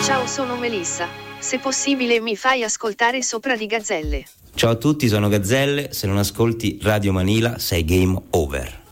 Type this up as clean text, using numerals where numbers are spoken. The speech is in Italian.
Ciao, sono Melissa. Se possibile mi fai ascoltare Sopra di Gazzelle. Ciao a tutti, sono Gazzelle. Se non ascolti Radio Manila sei game over.